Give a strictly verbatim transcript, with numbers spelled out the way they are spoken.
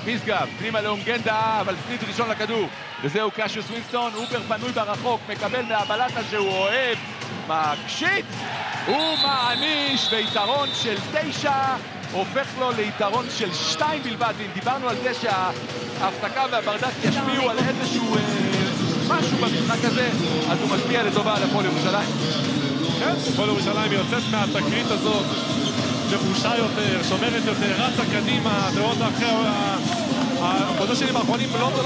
משגב, פנימה לאונגנדה, אבל סניד ראשון לכדור. וזהו קשיוס ווינסטון, אובר פנוי ברחוק, מקבל מהבלטה שהוא אוהב, מקשיט, הוא מעניש, ויתרון של תשע, הופך לו ליתרון של שתיים בלבד. ואם דיברנו על זה שההפסקה והברדק ישפיעו על איזשהו אה, משהו במשחק הזה, אז הוא משפיע לטובה על הפועל ירושלים. כן, הפועל ירושלים יוצאת מהתקרית הזאת, נחושה יותר, שומרת יותר, רצה קדימה, תראות אחרי החודשים האחרונים לא